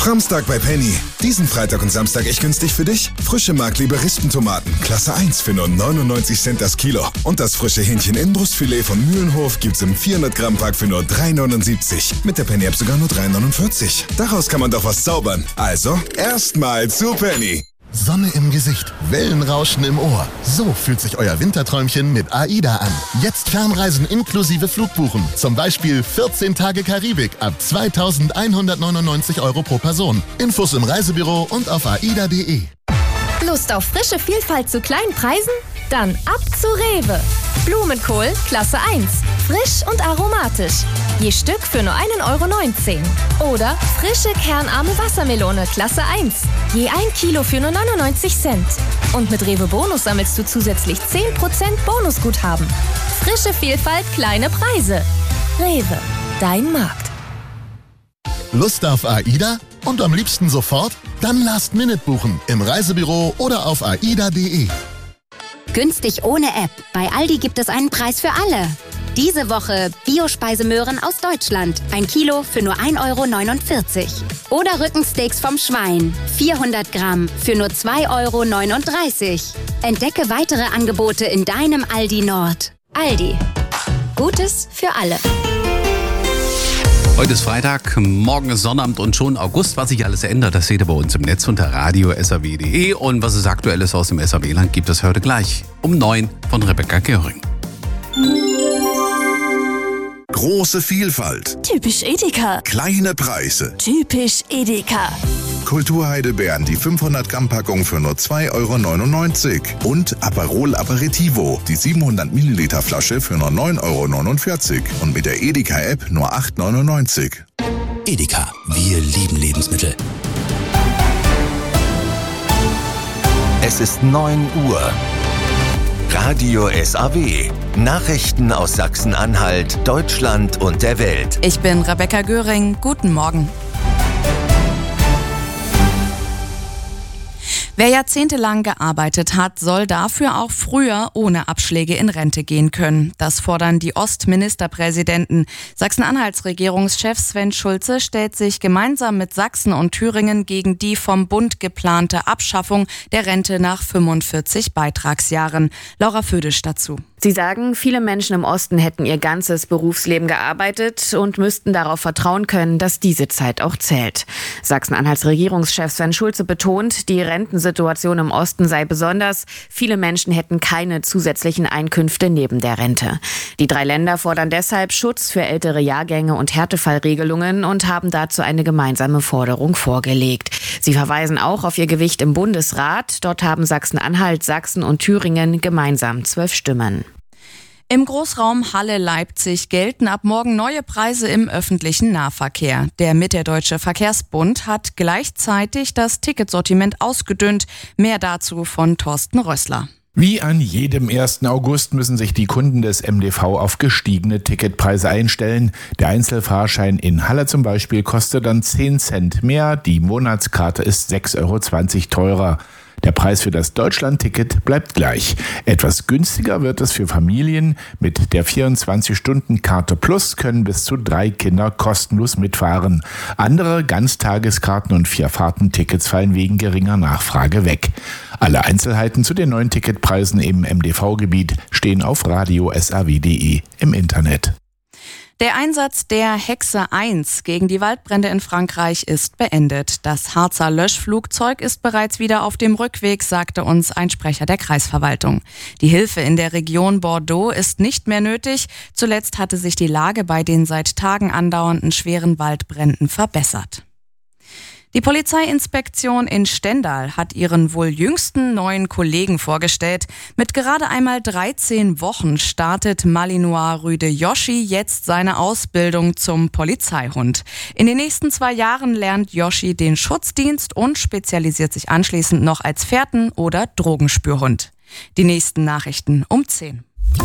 Samstag bei Penny. Diesen Freitag und Samstag echt günstig für dich. Frische Markliebe Rispentomaten, Klasse 1 für nur 99 Cent das Kilo. Und das frische Hähnchen-Innenbrustfilet von Mühlenhof gibt's im 400 Gramm Pack für nur 3,79. Mit der Penny-App sogar nur 3,49. Daraus kann man doch was zaubern. Also, erstmal zu Penny. Sonne im Gesicht, Wellenrauschen im Ohr. So fühlt sich euer Winterträumchen mit AIDA an. Jetzt Fernreisen inklusive Flugbuchen. Zum Beispiel 14 Tage Karibik ab 2.199 € pro Person. Infos im Reisebüro und auf aida.de. Lust auf frische Vielfalt zu kleinen Preisen? Dann ab zu Rewe. Blumenkohl Klasse 1. Frisch und aromatisch. Je Stück für nur 1,19 €. Oder frische kernarme Wassermelone Klasse 1. Je 1 Kilo für nur 99 Cent. Und mit Rewe Bonus sammelst du zusätzlich 10% Bonusguthaben. Frische Vielfalt, kleine Preise. Rewe, dein Markt. Lust auf AIDA? Und am liebsten sofort? Dann Last Minute buchen. Im Reisebüro oder auf aida.de. Günstig ohne App. Bei Aldi gibt es einen Preis für alle. Diese Woche Biospeisemöhren aus Deutschland. 1 Kilo für nur 1,49 €. Oder Rückensteaks vom Schwein. 400 Gramm für nur 2,39 €. Entdecke weitere Angebote in deinem Aldi Nord. Aldi. Gutes für alle. Heute ist Freitag, morgen ist Sonnabend und schon August. Was sich alles ändert, das seht ihr bei uns im Netz unter radio.saw.de. Und was es Aktuelles aus dem SAW-Land gibt, das heute gleich um 9 von Rebecca Göring. Große Vielfalt. Typisch Edeka. Kleine Preise. Typisch Edeka. Kulturheidelbeeren, die 500 Gramm Packung für nur 2,99 € und Aperol Aperitivo, die 700 Milliliter Flasche für nur 9,49 € und mit der Edeka-App nur 8,99 €. Edeka, wir lieben Lebensmittel. Es ist 9 Uhr. Radio SAW. Nachrichten aus Sachsen-Anhalt, Deutschland und der Welt. Ich bin Rebecca Göring. Guten Morgen. Wer jahrzehntelang gearbeitet hat, soll dafür auch früher ohne Abschläge in Rente gehen können. Das fordern die Ostministerpräsidenten. Sachsen-Anhalts Regierungschef Sven Schulze stellt sich gemeinsam mit Sachsen und Thüringen gegen die vom Bund geplante Abschaffung der Rente nach 45 Beitragsjahren. Laura Födisch dazu. Sie sagen, viele Menschen im Osten hätten ihr ganzes Berufsleben gearbeitet und müssten darauf vertrauen können, dass diese Zeit auch zählt. Sachsen-Anhalts Regierungschef Sven Schulze betont, die Rentensituation im Osten sei besonders. Viele Menschen hätten keine zusätzlichen Einkünfte neben der Rente. Die 3 Länder fordern deshalb Schutz für ältere Jahrgänge und Härtefallregelungen und haben dazu eine gemeinsame Forderung vorgelegt. Sie verweisen auch auf ihr Gewicht im Bundesrat. Dort haben Sachsen-Anhalt, Sachsen und Thüringen gemeinsam 12 Stimmen. Im Großraum Halle-Leipzig gelten ab morgen neue Preise im öffentlichen Nahverkehr. Der Mitteldeutsche Verkehrsbund hat gleichzeitig das Ticketsortiment ausgedünnt. Mehr dazu von Thorsten Rössler. Wie an jedem 1. August müssen sich die Kunden des MDV auf gestiegene Ticketpreise einstellen. Der Einzelfahrschein in Halle zum Beispiel kostet dann 10 Cent mehr. Die Monatskarte ist 6,20 € teurer. Der Preis für das Deutschland-Ticket bleibt gleich. Etwas günstiger wird es für Familien. Mit der 24-Stunden-Karte Plus können bis zu 3 Kinder kostenlos mitfahren. Andere Ganztageskarten und 4-Fahrten-Tickets fallen wegen geringer Nachfrage weg. Alle Einzelheiten zu den neuen Ticketpreisen im MDV-Gebiet stehen auf radio.saw.de im Internet. Der Einsatz der Hexe 1 gegen die Waldbrände in Frankreich ist beendet. Das Harzer Löschflugzeug ist bereits wieder auf dem Rückweg, sagte uns ein Sprecher der Kreisverwaltung. Die Hilfe in der Region Bordeaux ist nicht mehr nötig. Zuletzt hatte sich die Lage bei den seit Tagen andauernden schweren Waldbränden verbessert. Die Polizeiinspektion in Stendal hat ihren wohl jüngsten neuen Kollegen vorgestellt. Mit gerade einmal 13 Wochen startet Malinois Rüde Yoshi jetzt seine Ausbildung zum Polizeihund. In den nächsten 2 Jahren lernt Yoshi den Schutzdienst und spezialisiert sich anschließend noch als Fährten- oder Drogenspürhund. Die nächsten Nachrichten um 10.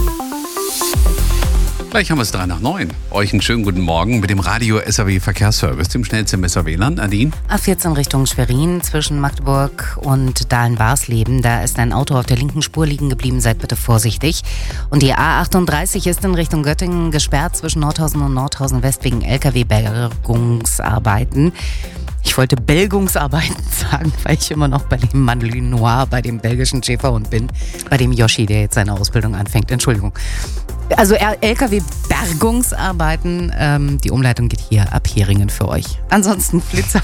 Gleich haben wir es 3 nach 9. Euch einen schönen guten Morgen mit dem Radio SAW Verkehrsservice, dem schnellsten im SAW-Land. Nadine? A14 Richtung Schwerin zwischen Magdeburg und Dahlen-Warsleben. Da ist ein Auto auf der linken Spur liegen geblieben. Seid bitte vorsichtig. Und die A38 ist in Richtung Göttingen gesperrt zwischen Nordhausen und Nordhausen West wegen LKW-Bergungsarbeiten. Ich Ich wollte Belgungsarbeiten sagen, weil ich immer noch bei dem Mandelin Noir, bei dem belgischen Schäferhund bin, bei dem Yoshi, der jetzt seine Ausbildung anfängt. Entschuldigung. Also LKW-Bergungsarbeiten, die Umleitung geht hier ab Heringen für euch. Ansonsten Flitzer.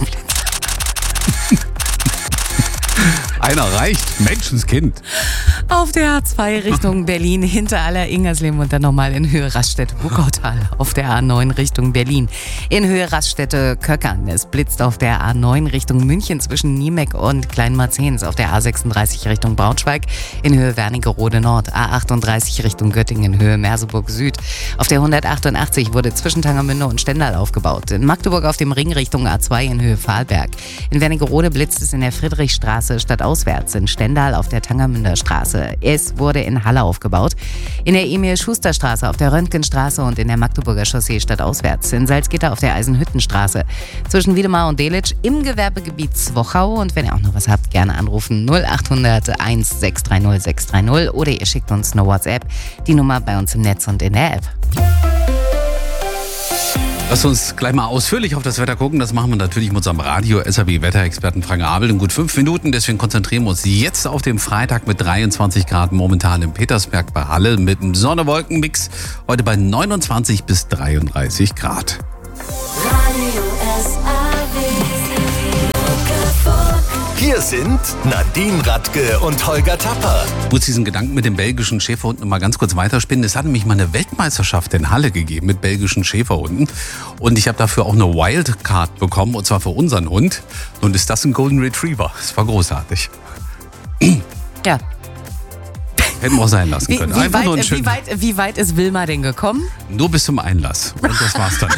Einer reicht, Menschenskind. Auf der A2 Richtung Berlin, hinter aller Ingersleben und dann nochmal in Höhe Raststätte-Wuppertal. Auf der A9 Richtung Berlin, in Höhe Raststätte-Köckern. Es blitzt auf der A9 Richtung München zwischen Niemek und Kleinmarzens. Auf der A36 Richtung Braunschweig, in Höhe Wernigerode Nord. A38 Richtung Göttingen, in Höhe Merseburg Süd. Auf der 188 wurde zwischen Tangermünde und Stendal aufgebaut. In Magdeburg auf dem Ring Richtung A2 in Höhe Pfahlberg. In Wernigerode blitzt es in der Friedrichstraße stadtauswärts. In Stendal auf der Tangermünder Straße. Es wurde in Halle aufgebaut. In der Emil-Schuster-Straße, auf der Röntgenstraße und in der Magdeburger Chaussee stadtauswärts. In Salzgitter auf der Eisenhüttenstraße. Zwischen Wiedemar und Delitzsch im Gewerbegebiet Zwochau. Und wenn ihr auch noch was habt, gerne anrufen 0800 1630 630 oder ihr schickt uns eine WhatsApp. Die Nummer bei uns im Netz und in der App. Lass uns gleich mal ausführlich auf das Wetter gucken. Das machen wir natürlich mit unserem Radio-SAW-Wetterexperten Frank Abel in gut 5 Minuten. Deswegen konzentrieren wir uns jetzt auf den Freitag mit 23 Grad momentan in Petersberg bei Halle mit einem Sonne-Wolken-Mix. Heute bei 29 bis 33 Grad. Hier sind Nadine Radke und Holger Tapper. Ich muss diesen Gedanken mit dem belgischen Schäferhunden mal ganz kurz weiterspinnen. Es hat nämlich mal eine Weltmeisterschaft in Halle gegeben mit belgischen Schäferhunden. Und ich habe dafür auch eine Wildcard bekommen, und zwar für unseren Hund. Nun ist das ein Golden Retriever. Das war großartig. Ja. Hätten wir auch sein lassen können. Wie weit ist Wilma denn gekommen? Nur bis zum Einlass. Und das war's dann.